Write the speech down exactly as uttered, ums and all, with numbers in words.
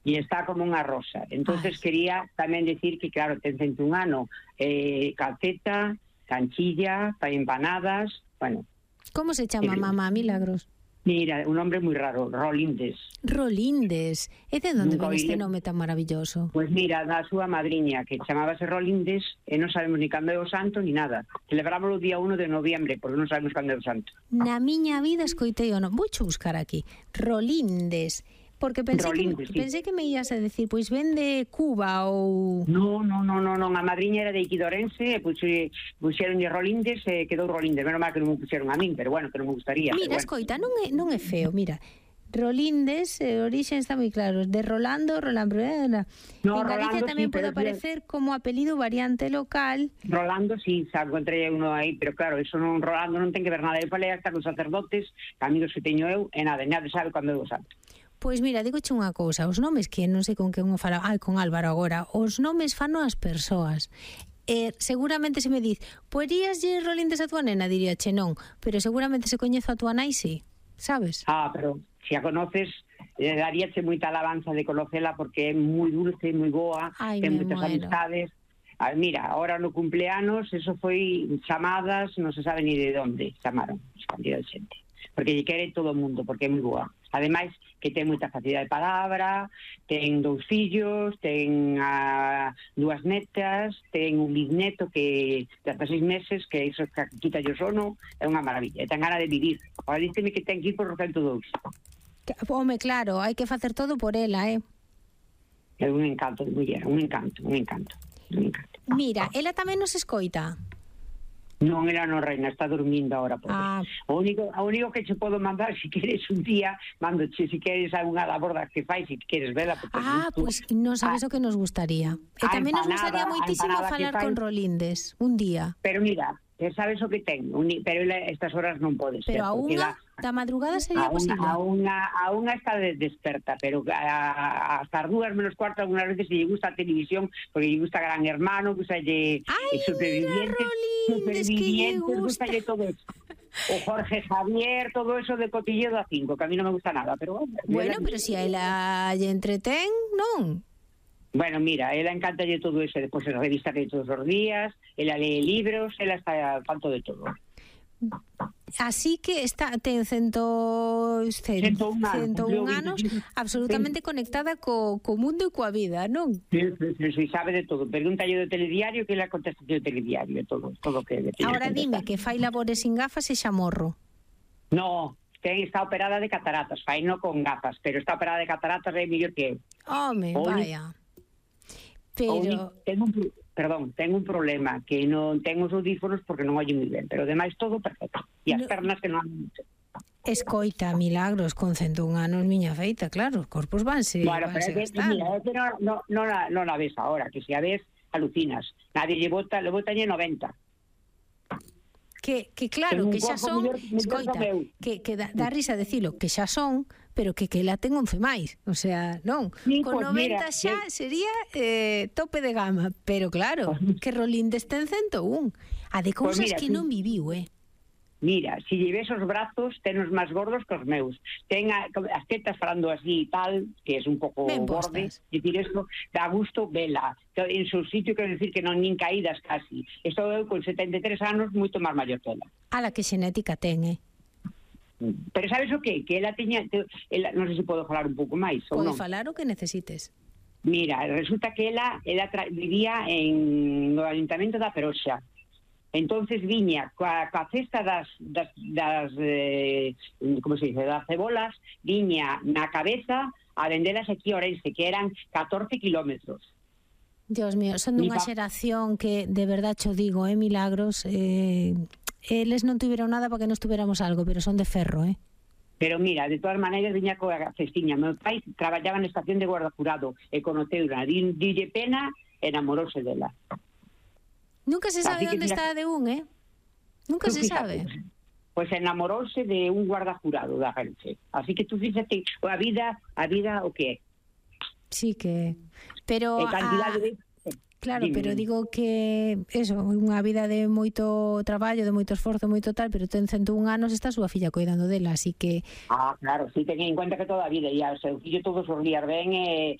e está como unha rosa. Entonces Ay. quería tamén decir que, claro, ten cento un ano, eh, calceta, canchilla, para empanadas, bueno. Como se chama eh, mamá, Milagros? Mira, un nombre moi raro, Rolindes. Rolindes. E de onde ven este nome tan maravilloso? Pois pues mira, da súa madriña, que chamábase Rolindes, e non sabemos ni cando é o santo, ni nada. Celebrámoslo o día uno de noviembre, porque non sabemos cando é o santo. Na miña vida escoitei o nome. Vou buscar aquí. Rolindes. Porque pensei, Rolindes, que, sí. pensei que me ías a decir, pois ven de Cuba ou... No, no, no, no, non. A madriña era de Iquidorense, pois puxeron de Rolindes e quedou Rolindes. Menos mal que non me puxeron a min, pero bueno, que non me gustaría. Mira, bueno. escoita, non é, non é feo, mira. Rolindes, eh, origen está moi claro. De Rolando, Rolando... Eh, no, en Galicia Rolando, tamén sí, pode aparecer bien. Como apelido variante local. Rolando, sí, xa encontrei uno aí, pero claro, eso non, Rolando non ten que ver nada. Eu falei hasta con sacerdotes, amigos que teño eu, e nada, nada sabe cando é o santo. Pois mira, digoche unha cousa, os nomes que non sei con quen o fala, ai, con Álvaro agora, os nomes fano as persoas. Eh, seguramente se me diz, poderías lle Rolindes a tua nena, diría, che non, pero seguramente se coñezo a tua nai, sí, sabes? Ah, pero se a conoces, eh, daríache moita alabanza de conocela porque é moi dulce, moi boa, ai, ten moitas muero. amistades. Ah, mira, ahora no cumpleanos, eso foi chamadas, non se sabe ni de onde chamaron, cantidad de xente. Porque lle quere todo o mundo, porque é moi boa. Ademais, que ten moita facilidade de palabra, ten dous fillos, ten a, dúas netas, ten un bisneto que de hasta seis meses, que iso que quita o sono, é unha maravilla. E ten gana de vivir. Ahora dísteme que ten que ir por o cento dous. Home, claro, hai que facer todo por ela, eh? É un encanto de muller, un encanto, un encanto, un encanto. Mira, ela tamén nos escoita. Non, era non, reina, está dormindo ahora. Ah. O único, o único que che podo mandar, se queres un día, mandoche, se queres algunha labor das que fai, se queres vela. Ah, pois pues, non sabes ah, o que nos gustaría. E tamén nos gustaría moitísimo falar con Rolindes, un día. Pero mira, sabes o que ten, pero estas horas non pode ser. Pero a unha da madrugada sería a posible. A unha, a unha está de desperta, pero a, hasta as dúas menos cuarto algunas veces se lle gusta a televisión, porque lle gusta Gran Hermano, gusta lle Supervivientes, Supervivientes, gusta lle todo eso. O Jorge Javier, todo eso de cotilleo da cinco, que a mí non me gusta nada, pero bueno. Bueno, pero si a ela lle entretén, non? Bueno, mira, ela encantalle todo eso, despois se revista que todos os días, ela lee libros, ela está al tanto de todo. Así que está ten cento cento un anos, absolutamente conectada co, co mundo e coa vida, non? Sí, sí, sí, sí, sabe de todo. Pregúntalle do telediario que ela contesta do telediario, todo, todo que de Ahora dime que fai labores sin gafas e xa morro. No, ten, está operada de cataratas, fai no con gafas, pero está operada de cataratas é mellor que eu. Home, o vaya. Pero ten un Perdón, ten un problema, que non ten os audífonos porque non oye moi ben, pero demais todo perfecto. E as no, pernas que non han... Escoita, Milagros, con cento un anos, miña feita, claro, os corpos vanse, bueno, vanse pero gastando. Mira, é que non, non, non, la, non la ves ahora, que se a ves, alucinas. Nadie lle bota, le botalle noventa. Que, que claro, que xa son, mellor, escoita, que, que da, da risa decilo, que xa son, pero que que la ten once máis, o sea, non, sí, con pues noventa mira, xa que... sería eh, tope de gama, pero claro, pues, que Rolindes ten cento un, a de cousas pues mira, que sí. non viviu, eh. Mira, si lle ves os brazos, ten os máis gordos que os meus. Ten a, as tetas falando así e tal, que é un pouco borde, dicir esto, dá gusto vela. En seu sitio, quero dicir que non nin caídas casi. Estou eu con setenta e tres anos moito máis maior que ela. Ala, que xenética ten, eh? Pero sabes o que? Que ela teña... Ela, non sei se podo falar un pouco máis ou non. Pode falar o que necesites. Mira, resulta que ela, ela tra, vivía en no Ayuntamento da Peroxa. Entonces viña coa, coa cesta das, das, das eh, como se dice, das cebolas, viña na cabeza a vendelas aquí a Ourense, que eran catorce kilómetros. Dios mío, son dunha xeración que, de verdad, cho digo, eh, Milagros, eh, eles non tiveron nada para que nos tuviéramos algo, pero son de ferro, eh. Pero mira, de todas maneiras viña coa cestiña. Meu pai traballaba na estación de guarda jurado e conoceura, dille pena, enamoróse dela. Nunca se sabe onde está de un, eh? Nunca se sabe. Pois pues enamoróse de un guarda jurado da Renfe. Así que tú fíxate, a vida, a vida o que é. Sí que... Pero... E cantidade a... de... Claro, Dime. pero digo que eso, unha vida de moito traballo, de moito esforzo, moito tal, pero ten cento un anos, está a súa filla coidando dela, así que... Ah, claro, sí, ten en cuenta que toda a vida, e o seu fillo todos os días ven e,